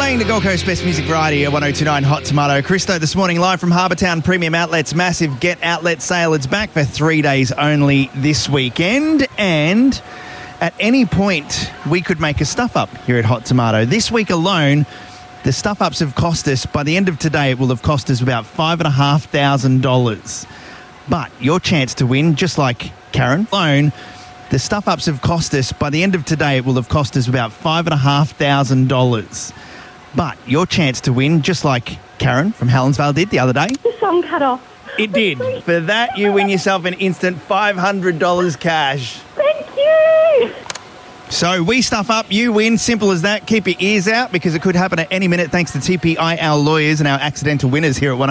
playing the Gold Coast Best Music Variety at 102.9 Hot Tomato. Christo this morning live from Harbour Town Premium Outlets massive Get Outlet sale. It's back for 3 days only this weekend, and at any point we could make a stuff up here at Hot Tomato. This week alone, the stuff ups have cost us, by the end of today, it will have cost us about $5,500. But your chance to win, just like Karen, alone, the stuff ups have cost us, by the end of today, it will have cost us about $5,500. But your chance to win, just like Karen from Helensvale did the other day. The song cut off. It did. For that, you win yourself an instant $500 cash. Thank you. So we stuff up, you win. Simple as that. Keep your ears out because it could happen at any minute thanks to TPI, our lawyers, and our accidental winners here at 102.